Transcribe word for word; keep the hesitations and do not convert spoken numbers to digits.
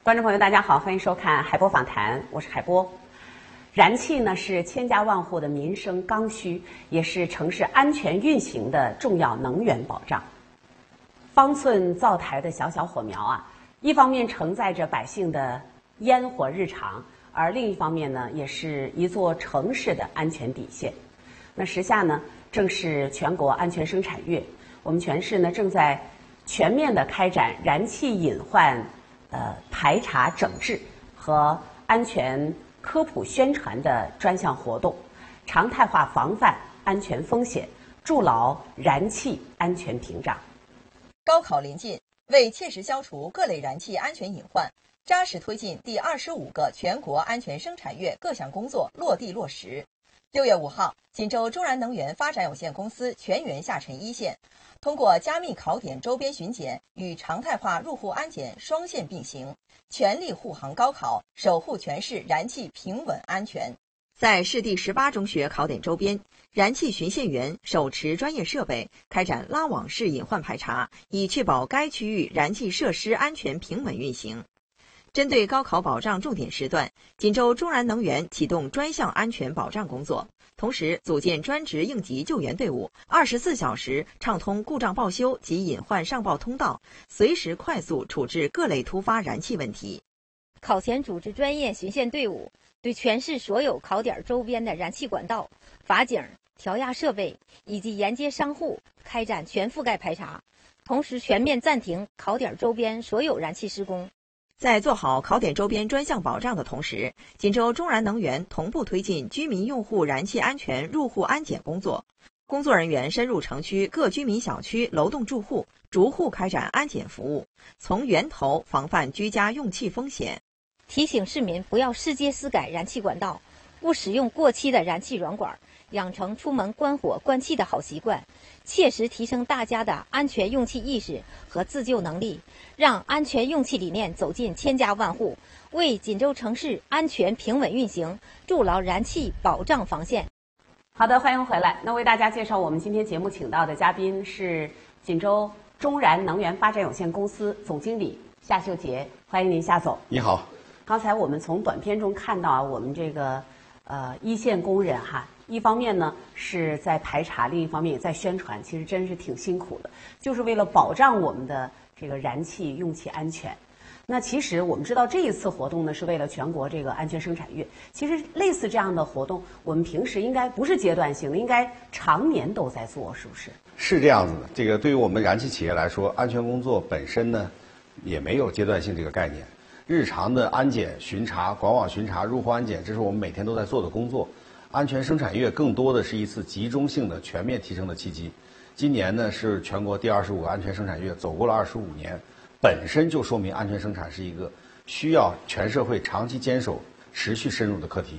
观众朋友，大家好，欢迎收看海波访谈，我是海波。燃气呢是千家万户的民生刚需，也是城市安全运行的重要能源保障。方寸灶台的小小火苗啊，一方面承载着百姓的烟火日常，而另一方面呢，也是一座城市的安全底线。那时下呢，正是全国安全生产月，我们全市呢正在全面的开展燃气隐患呃排查整治和安全科普宣传的专项活动，常态化防范安全风险，筑牢燃气安全屏障。 高考临近，为切实消除各类燃气安全隐患，扎实推进第二十五个全国安全生产月各项工作落地落实。六月五号，锦州中燃能源发展有限公司全员下沉一线，通过加密考点周边巡检与常态化入户安检双线并行，全力护航高考，守护全市燃气平稳安全。在市第十八中学考点周边，燃气巡线员手持专业设备开展拉网式隐患排查，以确保该区域燃气设施安全平稳运行。针对高考保障重点时段，锦州中燃能源启动专项安全保障工作，同时组建专职应急救援队伍，二十四小时畅通故障报修及隐患上报通道，随时快速处置各类突发燃气问题。 考前组织专业巡线队伍，对全市所有考点周边的燃气管道、阀井、调压设备以及沿街商户开展全覆盖排查，同时全面暂停考点周边所有燃气施工。 在做好考点周边专项保障的同时，锦州中燃能源同步推进居民用户燃气安全入户安检工作。工作人员深入城区各居民小区楼栋住户，逐户开展安检服务，从源头防范居家用气风险。 提醒市民不要私接私改燃气管道，不使用过期的燃气软管，养成出门关火关气的好习惯，切实提升大家的安全用气意识和自救能力，让安全用气理念走进千家万户，为锦州城市安全平稳运行筑牢燃气保障防线。 好的，欢迎回来。那为大家介绍我们今天节目请到的嘉宾是锦州中燃能源发展有限公司总经理夏秀杰，欢迎您夏总。 你好。 刚才我们从短片中看到啊，我们这个呃一线工人哈，一方面呢是在排查，另一方面也在宣传，其实真是挺辛苦的，就是为了保障我们的这个燃气用气安全。那其实我们知道这一次活动呢是为了全国这个安全生产月，其实类似这样的活动，我们平时应该不是阶段性的，应该常年都在做，是不是？ 是这样子的，这个对于我们燃气企业来说，安全工作本身呢也没有阶段性这个概念。日常的安检、巡查、管网巡查、入户安检，这是我们每天都在做的工作。安全生产月更多的是一次集中性的全面提升的契机。今年呢是全国第二十五个安全生产月，走过了二十五年，本身就说明安全生产是一个需要全社会长期坚守、持续深入的课题。